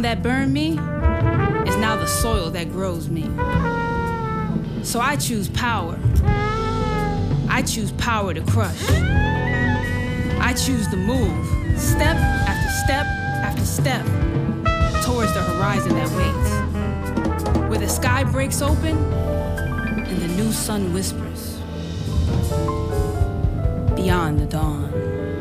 that burned me is now the soil that grows me. So I choose power. I choose power to crush. I choose to move, step after step after step, towards the horizon that waits, where the sky breaks open and the new sun whispers beyond the dawn.